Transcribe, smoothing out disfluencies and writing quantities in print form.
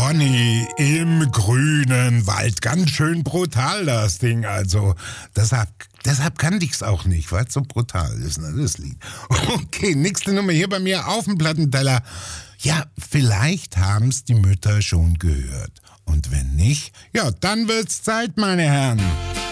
Bonnie im grünen Wald. Ganz schön brutal, das Ding. Also, deshalb kannte ich es auch nicht, weil es so brutal ist, ne, das Lied. Okay, nächste Nummer hier bei mir auf dem Plattenteller. Ja, vielleicht haben es die Mütter schon gehört. Und wenn nicht, ja, dann wird's Zeit, meine Herren.